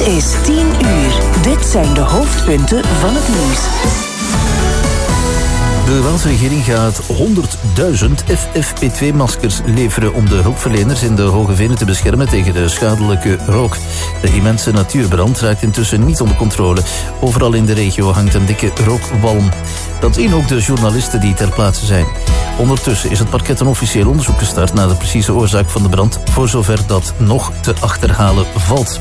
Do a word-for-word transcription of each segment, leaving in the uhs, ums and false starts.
is tien uur. Dit zijn de hoofdpunten van het nieuws. De Waalse regering gaat honderdduizend F F P twee maskers leveren om de hulpverleners in de Hoge Venen te beschermen tegen de schadelijke rook. De immense natuurbrand raakt intussen niet onder controle. Overal in de regio hangt een dikke rookwalm. Dat zien ook de journalisten die ter plaatse zijn. Ondertussen is het parket een officieel onderzoek gestart naar de precieze oorzaak van de brand, voor zover dat nog te achterhalen valt.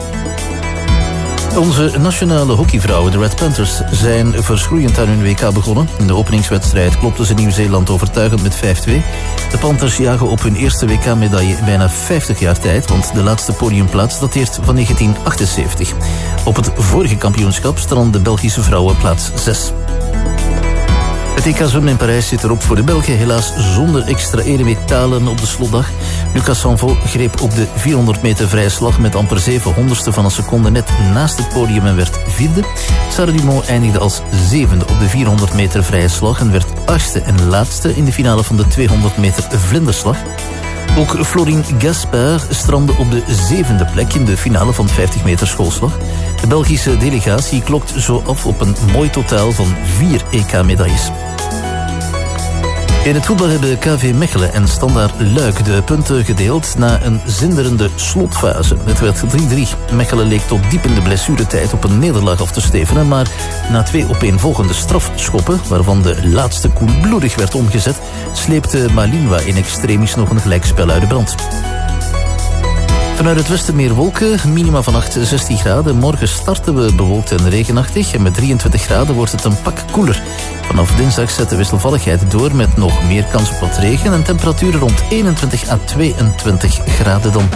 Onze nationale hockeyvrouwen, de Red Panthers, zijn verschroeiend aan hun W K begonnen. In de openingswedstrijd klopten ze Nieuw-Zeeland overtuigend met vijf twee. De Panthers jagen op hun eerste W K-medaille in bijna vijftig jaar tijd, want de laatste podiumplaats dateert van negentien achtenzeventig. Op het vorige kampioenschap strandden de Belgische vrouwen plaats zes. Het E K zwemmen in Parijs zit erop voor de Belgen, helaas zonder extra edelmetalen op de slotdag. Lucas Sanvo greep op de vierhonderd meter vrije slag met amper zeven honderdste van een seconde net naast het podium en werd vierde. Sarah Dumont eindigde als zevende op de vierhonderd meter vrije slag en werd achtste en laatste in de finale van de tweehonderd meter vlinderslag. Ook Florine Gaspard strandde op de zevende plek in de finale van vijftig meter schoolslag. De Belgische delegatie klokt zo af op een mooi totaal van vier E K-medailles. In het voetbal hebben K V Mechelen en Standaard Luik de punten gedeeld na een zinderende slotfase. Het werd drie drie. Mechelen leek tot diep in de blessuretijd op een nederlaag af te stevenen, maar na twee opeenvolgende strafschoppen, waarvan de laatste koelbloedig werd omgezet, sleepte Malinwa in extremis nog een gelijkspel uit de brand. Vanuit het westen meer wolken, minima van acht, zestien graden. Morgen starten we bewolkt en regenachtig en met drieëntwintig graden wordt het een pak koeler. Vanaf dinsdag zet de wisselvalligheid door met nog meer kans op wat regen en temperaturen rond eenentwintig à tweeëntwintig graden dan.